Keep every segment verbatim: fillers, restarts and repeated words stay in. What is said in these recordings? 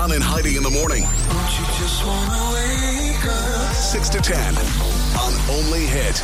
John and Heidi in the morning. Don't you just wanna wake up? six to ten on Only Hit.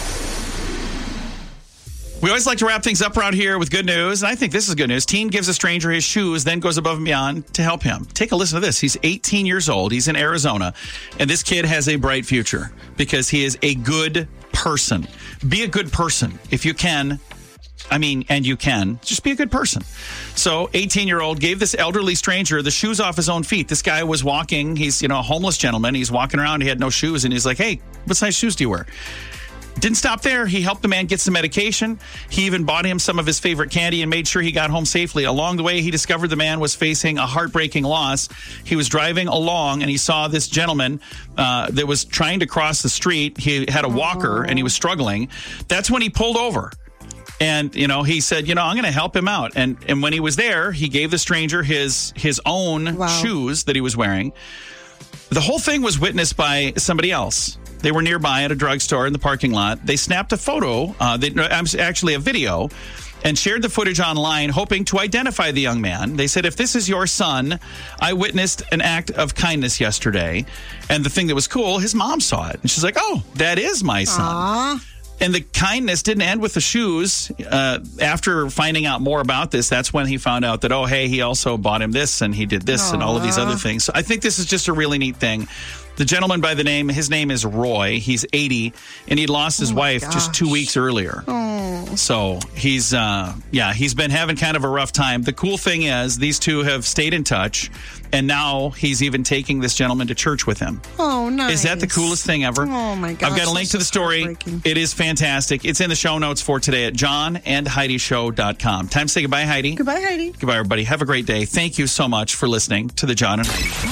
We always like to wrap things up around here with good news, and I think this is good news. Teen gives a stranger his shoes, then goes above and beyond to help him. Take a listen to this. He's eighteen years old. He's in Arizona, and this kid has a bright future because he is a good person. Be a good person if you can. I mean, and you can. Just be a good person. So, eighteen-year-old gave this elderly stranger the shoes off his own feet. This guy was walking. He's, you know, a homeless gentleman. He's walking around. He had no shoes, and he's like, hey, what size shoes do you wear? Didn't stop there. He helped the man get some medication. He even bought him some of his favorite candy and made sure he got home safely. Along the way, he discovered the man was facing a heartbreaking loss. He was driving along, and he saw this gentleman uh, that was trying to cross the street. He had a walker, and he was struggling. That's when he pulled over. And, you know, he said, you know, I'm going to help him out. And and when he was there, he gave the stranger his his own wow. shoes that he was wearing. The whole thing was witnessed by somebody else. They were nearby at a drugstore in the parking lot. They snapped a photo, uh, they, actually a video, and shared the footage online, hoping to identify the young man. They said, if this is your son, I witnessed an act of kindness yesterday. And the thing that was cool, his mom saw it. And she's like, oh, that is my son. Aww. And the kindness didn't end with the shoes. Uh, after finding out more about this, that's when he found out that, oh, hey, he also bought him this and he did this Aww. And all of these other things. So I think this is just a really neat thing. The gentleman by the name, his name is Roy. He's eighty, and he lost his oh wife gosh. just two weeks earlier. Oh. So he's, uh, yeah, he's been having kind of a rough time. The cool thing is these two have stayed in touch, and now he's even taking this gentleman to church with him. Oh, nice. Is that the coolest thing ever? Oh, my gosh. I've got a link to the story. It is fantastic. It's in the show notes for today at john and heidi show dot com. Time to say goodbye, Heidi. Goodbye, Heidi. Goodbye, everybody. Have a great day. Thank you so much for listening to the John and Heidi.